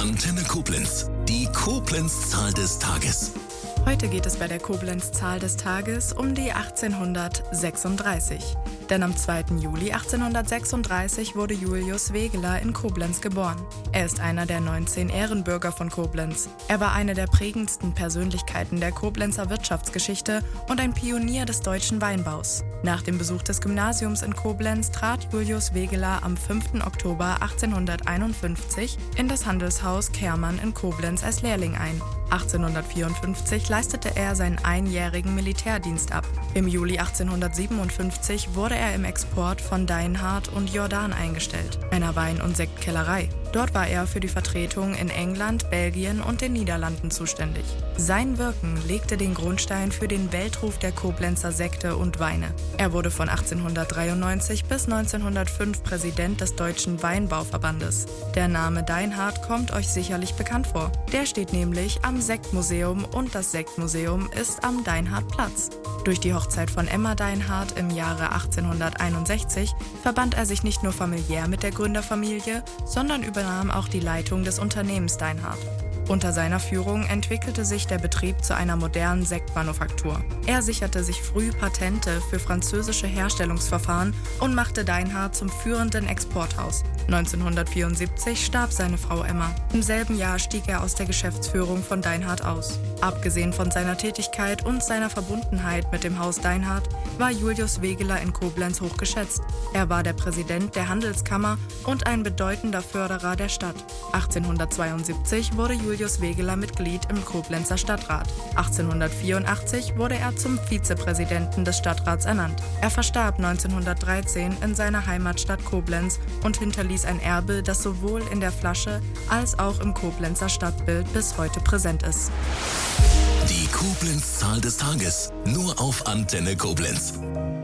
Antenne Koblenz. Die Koblenz-Zahl des Tages. Heute geht es bei der Koblenz-Zahl des Tages um die 1836. Denn am 2. Juli 1836 wurde Julius Wegeler in Koblenz geboren. Er ist einer der 19 Ehrenbürger von Koblenz. Er war eine der prägendsten Persönlichkeiten der Koblenzer Wirtschaftsgeschichte und ein Pionier des deutschen Weinbaus. Nach dem Besuch des Gymnasiums in Koblenz trat Julius Wegeler am 5. Oktober 1851 in das Handelshaus Kehrmann in Koblenz als Lehrling ein. 1854 leistete er seinen einjährigen Militärdienst ab. Im Juli 1857 wurde er im Export von Deinhardt und Jordan eingestellt, einer Wein- und Sektkellerei. Dort war er für die Vertretung in England, Belgien und den Niederlanden zuständig. Sein Wirken legte den Grundstein für den Weltruf der Koblenzer Sekte und Weine. Er wurde von 1893 bis 1905 Präsident des Deutschen Weinbauverbandes. Der Name Deinhardt kommt euch sicherlich bekannt vor. Der steht nämlich am Sektmuseum und das Sektmuseum ist am Deinhardtplatz. Durch die Hochzeit von Emma Deinhardt im Jahre 1861 verband er sich nicht nur familiär mit der Gründerfamilie, sondern übernahm auch die Leitung des Unternehmens Deinhardt. Unter seiner Führung entwickelte sich der Betrieb zu einer modernen Sektmanufaktur. Er sicherte sich früh Patente für französische Herstellungsverfahren und machte Deinhardt zum führenden Exporthaus. 1974 starb seine Frau Emma. Im selben Jahr stieg er aus der Geschäftsführung von Deinhardt aus. Abgesehen von seiner Tätigkeit und seiner Verbundenheit mit dem Haus Deinhardt war Julius Wegeler in Koblenz hochgeschätzt. Er war der Präsident der Handelskammer und ein bedeutender Förderer der Stadt. 1872 wurde Julius Wegeler Mitglied im Koblenzer Stadtrat. 1884 wurde er zum Vizepräsidenten des Stadtrats ernannt. Er verstarb 1913 in seiner Heimatstadt Koblenz und hinterließ ein Erbe, das sowohl in der Flasche als auch im Koblenzer Stadtbild bis heute präsent ist. Die Koblenz-Zahl des Tages. Nur auf Antenne Koblenz.